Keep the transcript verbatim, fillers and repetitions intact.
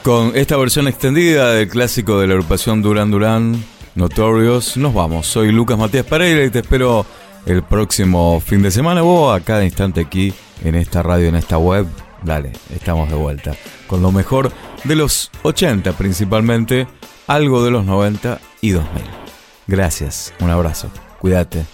Con esta versión extendida del clásico de la agrupación Duran Duran, Notorious, nos vamos. Soy Lucas Matías Pereira y te espero el próximo fin de semana o a cada instante aquí en esta radio, en esta web. Dale, estamos de vuelta con lo mejor de los ochenta principalmente, algo de los noventa y dos mil. Gracias, un abrazo, cuídate.